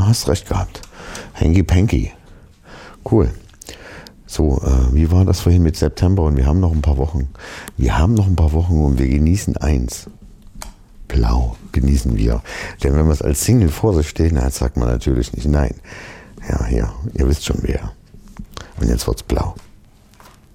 hast recht gehabt. Hanky Panky. Cool. So, wie war das vorhin mit September? Und wir haben noch ein paar Wochen. Wir haben noch ein paar Wochen und wir genießen eins. Blau genießen wir. Denn wenn man es als Single vor sich stehen hat, sagt man natürlich nicht nein. Ja, ihr wisst schon wer. Und jetzt wird's blau.